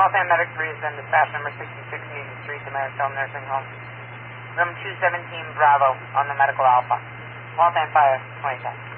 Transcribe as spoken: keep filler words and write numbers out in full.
Waltham Medic three is then dispatch number sixty-six Newton Street to Maristone Nursing Home. Room two seventeen Bravo on the Medical Alpha. Waltham Fire, twenty ten.